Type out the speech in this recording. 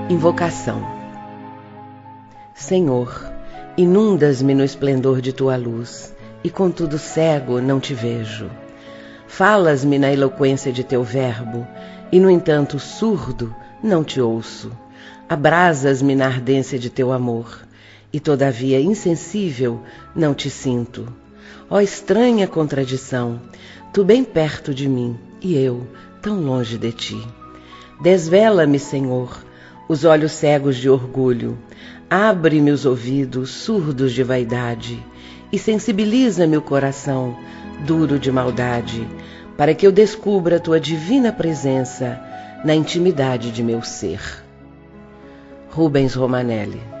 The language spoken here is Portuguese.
Invocação. Senhor, inundas-me no esplendor de tua luz, e contudo cego não te vejo. Falas-me na eloquência de teu verbo, e no entanto surdo não te ouço. Abrasas-me na ardência de teu amor, e todavia insensível não te sinto. Ó estranha contradição, tu bem perto de mim, e eu tão longe de ti. Desvela-me, Senhor, os olhos cegos de orgulho, abre-me os ouvidos surdos de vaidade, e sensibiliza-me o coração duro de maldade, para que eu descubra a tua divina presença na intimidade de meu ser. Rubens Romanelli.